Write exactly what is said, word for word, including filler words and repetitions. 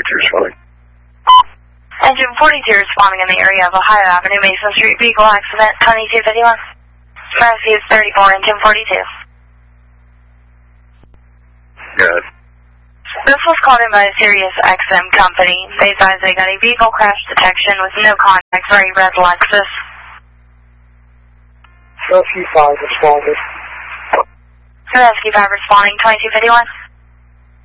forty-two responding. Engine forty-two responding in the area of Ohio Avenue, Mason Street, vehicle accident, twenty-two fifty-one. Matthews thirty-four, engine forty-two. Good. This was called in by a Sirius X M company. They advised they got a vehicle crash detection with no contact for a red Lexus. Rescue five responded. Rescue five responding, twenty-two fifty-one.